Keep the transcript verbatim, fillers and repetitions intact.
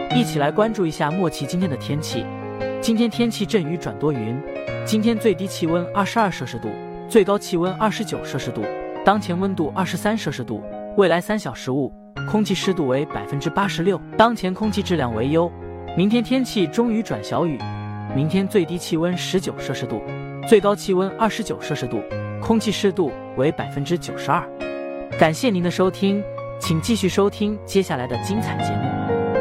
一起来关注一下莫奇今天的天气。今天天气阵雨转多云，今天最低气温二十二摄氏度，最高气温二十九摄氏度，当前温度二十三摄氏度。未来三小时雾，空气湿度为百分之八十六，当前空气质量为优。明天天气中雨转小雨，明天最低气温十九摄氏度，最高气温二十九摄氏度，空气湿度为百分之九十二。感谢您的收听，请继续收听接下来的精彩节目。